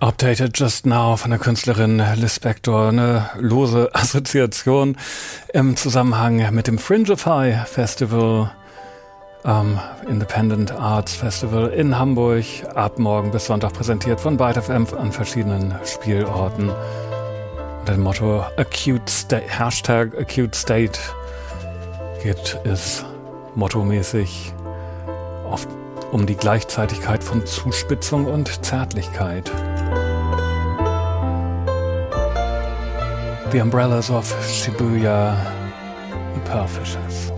Updated Just Now von der Künstlerin Liz Spector, eine lose Assoziation im Zusammenhang mit dem Fringify Festival, Independent Arts Festival in Hamburg, ab morgen bis Sonntag präsentiert von Byte FM an verschiedenen Spielorten. Unter dem Motto Hashtag Acute State geht es mottomäßig oft um die Gleichzeitigkeit von Zuspitzung und Zärtlichkeit. The Umbrellas of Shibuya, The Pearl Fishers.